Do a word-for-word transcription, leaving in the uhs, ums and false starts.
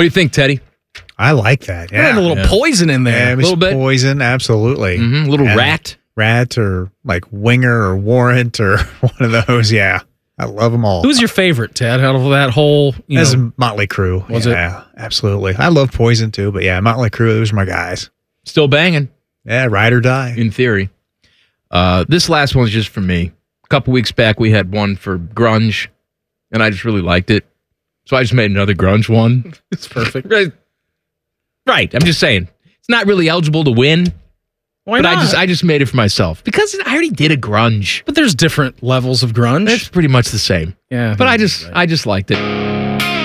What do you think, Teddy? I like that. Yeah, Had a little Yeah. poison in there. yeah, a little bit. poison, absolutely. Mm-hmm. Little And rat. rat, or like Winger or Warrant or one of those. Yeah, I love them all. Who's your favorite, Ted, out of that whole, you As know, Motley Crue. Was it? yeah, absolutely. I love Poison too, but yeah, Motley Crue. Those are my guys. Still banging, Yeah, ride or die. in theory. Uh, this last one's just for me. A couple weeks back, we had one for grunge, and I just really liked it. So I just made another grunge one. it's perfect. Right. Right. I'm just saying. It's not really eligible to win, Why but not? I just I just made it for myself. Because I already did a grunge. but there's different levels of grunge. It's pretty much the same. yeah. But I just I just liked it.